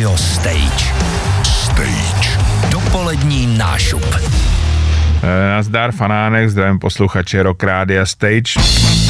Radio Stage. Dopolední nášup. Nazdar fanánek, zdravím posluchače Rock Rádia Stage.